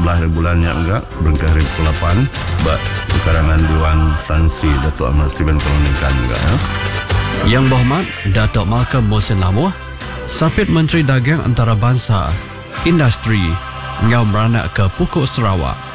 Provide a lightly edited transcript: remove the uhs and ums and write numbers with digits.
11 bulannya juga berangkat hari ke-8 karangan Dewan Tan Sri Datuk Ahmad Stephen Kolonikan juga ya. Yang Berhormat Datuk Malcolm Mohsin Lamuh, Sapit Menteri Dagang Antarabangsa, Industri, ngau beranak ke Pokok Sarawak.